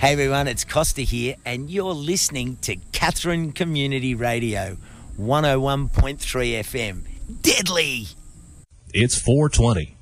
Hey everyone, it's Costa here, and you're listening to Katherine Community Radio, 101.3 FM. Deadly! It's 420.